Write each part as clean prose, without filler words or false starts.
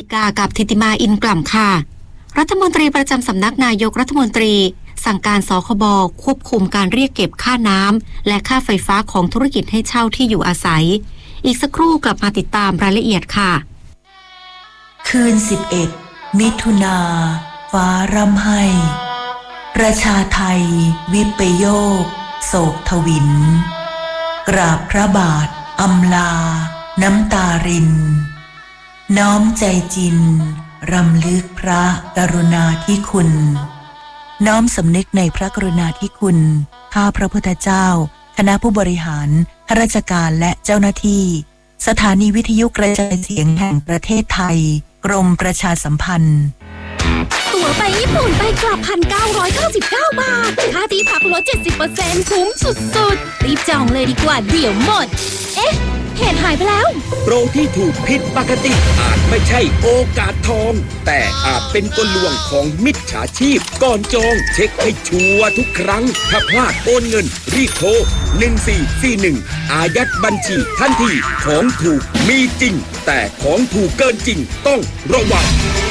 กากับธิติมาอินกล่ำค่ะรัฐมนตรีประจำสำนักนายกรัฐมนตรีสั่งการสคบควบคุมการเรียกเก็บค่าน้ำและค่าไฟฟ้าของธุรกิจให้เช่าที่อยู่อาศัยอีกสักครู่กลับมาติดตามรายละเอียดค่ะคืน11มิถุนาฟ้าร่ำไห้ประชาไทยวิปโยคโศกทวินกราบพระบาทอำลาน้ำตารินน้อมใจจินรำลึกพระกรุณาธิคุณน้อมสำนึกในพระกรุณาธิคุณข้าพระพุทธเจ้าคณะผู้บริหารข้าราชการและเจ้าหน้าที่สถานีวิทยุกระจายเสียงแห่งประเทศไทยกรมประชาสัมพันธ์ตั๋วไปญี่ปุ่นไปกลับ 1,999 บาทค่าที่พักลด 70% คุ้มสุดๆรีบจองเลยดีกว่าเดี๋ยวหมดเอ๊ะเพจหายไปแล้วโปรที่ถูกผิดปกติอาจไม่ใช่โอกาสทองแต่อาจเป็นกลลวงของมิจฉาชีพก่อนจองเช็คให้ชัวร์ทุกครั้งถ้าพลาดโอนเงินรีบโทร1441อายัดบัญชีทันทีของถูกมีจริงแต่ของถูกเกินจริงต้องระวัง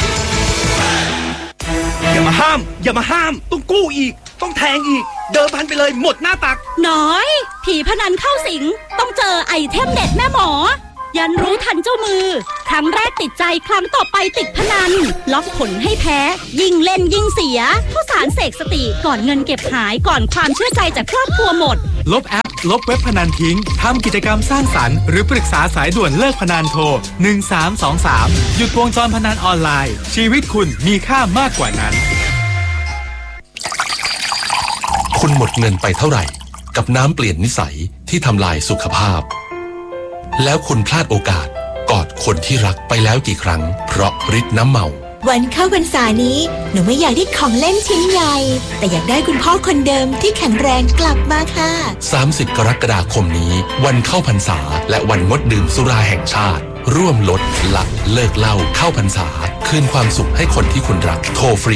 อย่ามาห้ามต้องกู้อีกต้องแทงอีกเดิมพันไปเลยหมดหน้าตักน้อยผีพนันเข้าสิงต้องเจอไอเทมเด็ดแม่หมอยันรู้ทันเจ้ามือครั้งแรกติดใจครั้งต่อไปติดพนันล็อกผลให้แพ้ยิ่งเล่นยิ่งเสียข้าวสารเสกสติก่อนเงินเก็บหายก่อนความเชื่อใจจากครอบครัวหมดลบแอปลบเว็บพนันทิ้งทำกิจกรรมสร้างสรรค์หรือปรึกษาสายด่วนเลิกพนันโทร1323หยุดวงจรพนันออนไลน์ชีวิตคุณมีค่ามากกว่านั้นคุณหมดเงินไปเท่าไหร่กับน้ำเปลี่ยนนิสัยที่ทำลายสุขภาพแล้วคุณพลาดโอกาสกอดคนที่รักไปแล้วกี่ครั้งเพราะฤทธิ์น้ำเมาวันเข้าพรรษานี้หนูไม่อยากได้ของเล่นชิ้นใหญ่แต่อยากได้คุณพ่อคนเดิมที่แข็งแรงกลับมาค่ะ 30 กรกฎาคมนี้วันเข้าพรรษาและวันงดดื่มสุราแห่งชาติร่วมลดละเลิกเหล้าเข้าพรรษาคืนความสุขให้คนที่คุณรักโทรฟรี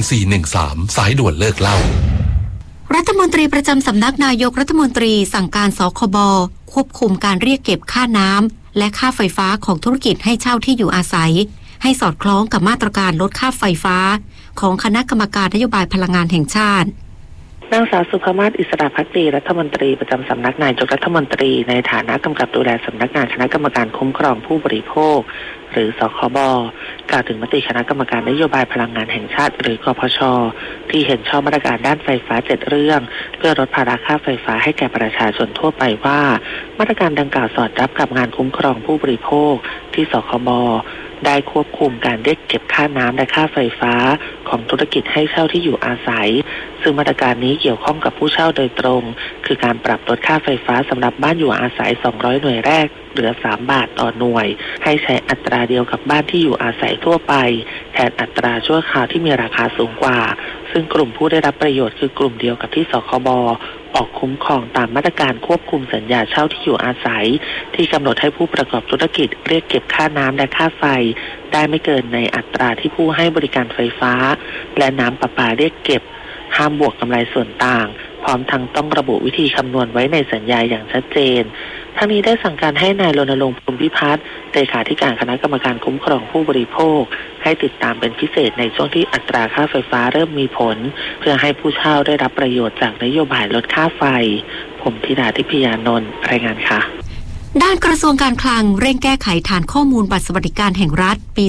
1413สายด่วนเลิกเหล้ารัฐมนตรีประจำสำนักนายกรัฐมนตรีสั่งการสคบควบคุมการเรียกเก็บค่าน้ำและค่าไฟฟ้าของธุรกิจให้เช่าที่อยู่อาศัยให้สอดคล้องกับมาตรการลดค่าไฟฟ้าของคณะกรรมการนโยบายพลังงานแห่งชาตินางสาวสุภมาศอิสระภักดีรัฐมนตรีประจำสำนักนายกรัฐมนตรีในฐานะกำกับดูแลสำนักงานคณะกรรมการคุ้มครองผู้บริโภคหรือสคบกล่าวถึงมติคณะกรรมการนโยบายพลังงานแห่งชาติหรือกพชที่เห็นชอบมาตรการด้านไฟฟ้า7เรื่องเพื่อลดภาระค่าไฟฟ้าให้แก่ประชาชนทั่วไปว่ามาตรการดังกล่าวสอดรับกับงานคุ้มครองผู้บริโภคที่สคบได้ควบคุมการเรียกเก็บค่าน้ำและค่าไฟฟ้าของธุรกิจให้เช่าที่อยู่อาศัยซึ่งมาตรการนี้เกี่ยวข้องกับผู้เช่าโดยตรงคือการปรับลดค่าไฟฟ้าสำหรับบ้านอยู่อาศัย200หน่วยแรกเหลือ3 บาทต่อหน่วยให้ใช้อัตราเดียวกับบ้านที่อยู่อาศัยทั่วไปแทนอัตราชั่วคราวที่มีราคาสูงกว่าซึ่งกลุ่มผู้ได้รับประโยชน์คือกลุ่มเดียวกับที่สคบออกคุ้มครองตามมาตรการควบคุมสัญญาเช่าที่อยู่อาศัยที่กำหนดให้ผู้ประกอบธุรกิจเรียกเก็บค่าน้ำและค่าไฟได้ไม่เกินในอัตราที่ผู้ให้บริการไฟฟ้าและน้ำประปาเรียกเก็บห้ามบวกกำไรส่วนต่างพร้อมทั้งต้องระบุวิธีคำนวณไว้ในสัญญาอย่างชัดเจนทั้งนี้ได้สั่งการให้นายรณรงค์ พรหมพิพัฒน์เลขาธิการคณะกรรมการคุ้มครองผู้บริโภคให้ติดตามเป็นพิเศษในช่วงที่อัตราค่าไฟฟ้าเริ่มมีผลเพื่อให้ผู้เช่าได้รับประโยชน์จากนโยบายลดค่าไฟผมธิดาทิพยานนท์รายงานค่ะด้านกระทรวงการคลังเร่งแก้ไขฐานข้อมูลบัตรสวัสดิการแห่งรัฐปี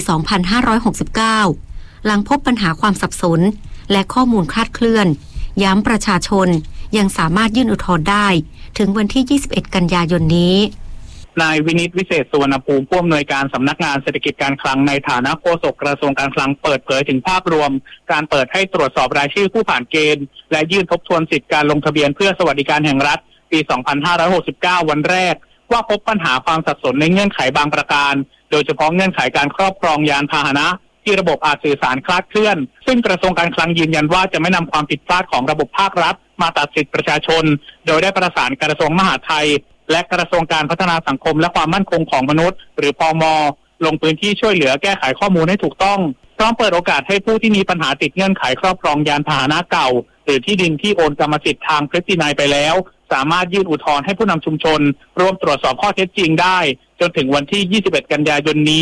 2569 หลังพบปัญหาความสับสนและข้อมูลคลาดเคลื่อนย้ำประชาชนยังสามารถยื่นอุทธรณ์ได้ถึงวันที่ 21 กันยายนนี้นายวินิตวิเศษสุวรรณภูมิผู้อำนวยการสำนักงานเศรษฐกิจการคลังในฐานะโฆษกกระทรวงการคลังเปิดเผยถึงภาพรวมการเปิดให้ตรวจสอบรายชื่อผู้ผ่านเกณฑ์และยื่นทบทวนสิทธิการลงทะเบียนเพื่อสวัสดิการแห่งรัฐปี 2569 วันแรกว่าพบปัญหาความสับสนในเงื่อนไขบางประการโดยเฉพาะเงื่อนไขการครอบครองยานพาหนะที่ระบบอาจสื่อสารคลาดเคลื่อนซึ่งกระทรวงการคลังยืนยันว่าจะไม่นำความผิดพลาดของระบบภาครัฐมาตัดสิทธิประชาชนโดยได้ประสานกระทรวงมหาดไทยและกระทรวงการพัฒนาสังคมและความมั่นคงของมนุษย์หรือพม.ลงพื้นที่ช่วยเหลือแก้ไขข้อมูลให้ถูกต้องพร้อมเปิดโอกาสให้ผู้ที่มีปัญหาติดเงื่อนไขครอบครองยานพาหนะเก่าหรือที่ดินที่โอนกรรมสิทธิ์ทางพฤตินัยไปแล้วสามารถยื่นอุทธรณ์ให้ผู้นำชุมชนร่วมตรวจสอบข้อเท็จจริงได้จนถึงวันที่ 21 กันยายนนี้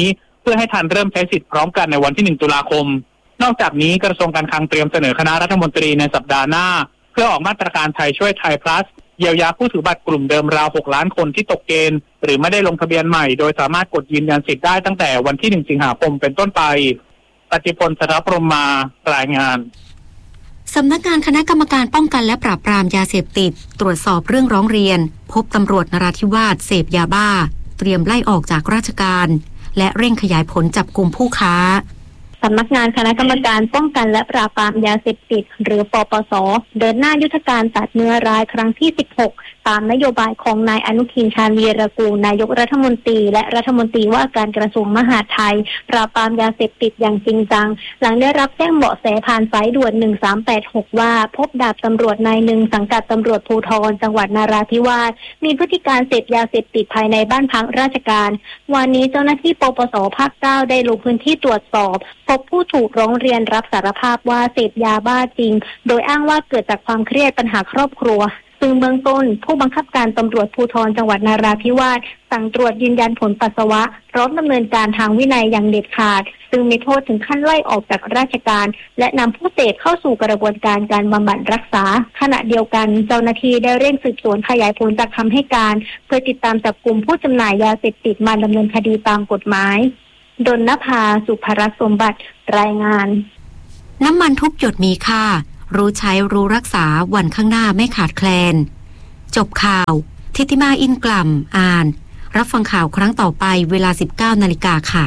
พื่อให้ทันเริ่มใช้สิทธิ์พร้อมกันในวันที่1ตุลาคมนอกจากนี้กระทรวงการคลังเตรียมเสนอคณะรัฐมนตรีในสัปดาห์หน้าเพื่อออกมาตรการไทยช่วยไทย plus เยียวยาผู้ถือบัตรกลุ่มเดิมราว6ล้านคนที่ตกเกณฑ์หรือไม่ได้ลงทะเบียนใหม่โดยสามารถกดยืนยันสิทธิ์ได้ตั้งแต่วันที่1สิงหาคมเป็นต้นไปปฏิพล สรพรหมารายงานสำนักงานคณะกรรมการป้องกันและปราบปรามยาเสพติดตรวจสอบเรื่องร้องเรียนพบตำรวจนราธิวาสเสพยาบ้าเตรียมไล่ออกจากราชการและเร่งขยายผลจับกลุ่มผู้ค้าสำนักงานคณะกรรมการป้องกันและปราบปรามยาเสพติดหรือปปส.เดินหน้ายุทธการตัดเนื้อร้ายครั้งที่16ตามนโยบายของนายอนุทินชาญวีรกูลนายกรัฐมนตรีและรัฐมนตรีว่าการกระทรวงมหาดไทยปราบปรามยาเสพติดอย่างจริงจังหลังได้รับแจ้งเบาะแสผ่านสายด่วน1386ว่าพบดาบตำรวจนายหนึ่งสังกัดตำรวจภูธรจังหวัดนราธิวาสมีพฤติการเสพยาเสพติดภายในบ้านพักราชการวันนี้เจ้าหน้าที่ปปส.ภาค 9ได้ลงพื้นที่ตรวจสอบพบผู้ถูกร้องเรียนรับสารภาพว่าเสพยาบ้าจริงโดยอ้างว่าเกิดจากความเครียดปัญหาครอบครัวซึ่งเบื้องต้นผู้บังคับการตำรวจภูธรจังหวัดนราธิวาสสั่งตรวจยืนยันผลปัสสาวะพร้อมดำเนินการทางวินัยอย่างเด็ดขาดซึ่งมีโทษถึงขั้นไล่ออกจากราชการและนำผู้เสพเข้าสู่กระบวนการบำบัดรักษาขณะเดียวกันเจ้าหน้าที่ได้เร่งสืบสวนขยายผลจากคำให้การเพื่อติดตามจับกลุ่มผู้จำหน่ายยาเสพติดมาดำเนินคดีตามกฎหมายดลนภา สุภรัตน์สมบัติรายงานน้ำมันทุกหยดมีค่ารู้ใช้รู้รักษาวันข้างหน้าไม่ขาดแคลนจบข่าวทิติมาอินกล่ำอ่านรับฟังข่าวครั้งต่อไปเวลา 19 นาฬิกาค่ะ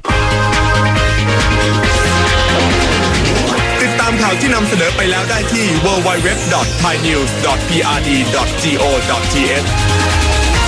ติดตามข่าวที่นำเสนอไปแล้วได้ที่ www.thainews.prd.go.th